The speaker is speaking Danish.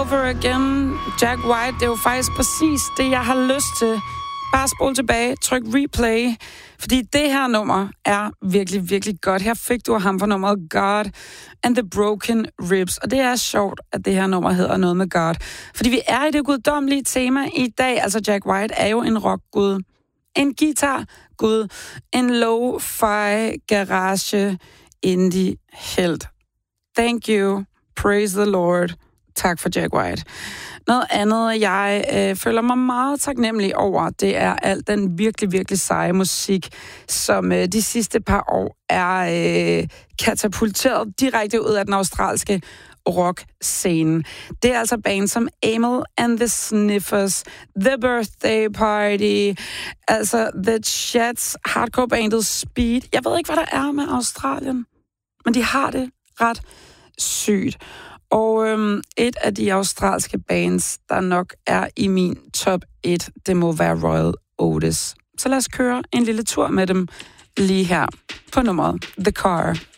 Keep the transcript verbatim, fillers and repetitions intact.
over again. Jack White, det er jo faktisk præcis det, jeg har lyst til. Bare spol tilbage, tryk replay, fordi det her nummer er virkelig, virkelig godt. Her fik du ham for nummeret God and the Broken Ribs. Og det er sjovt, at det her nummer hedder noget med God. Fordi vi er i det guddommelige tema i dag. Altså Jack White er jo en rockgud, en guitargud, en lo-fi garage indie helt. Thank you. Praise the Lord. Tak for Jack White. Noget andet, jeg øh, føler mig meget taknemmelig over, det er alt den virkelig, virkelig seje musik, som øh, de sidste par år er øh, katapulteret direkte ud af den australske rock-scene. Det er altså band som Amyl and the Sniffers, The Birthday Party, altså The Chats, hardcore-bandet Speed. Jeg ved ikke, hvad der er med Australien, men de har det ret sygt. Og øhm, et af de australske bands, der nok er i min top et, det må være Royal Otis. Så lad os køre en lille tur med dem lige her på nummeret The Car.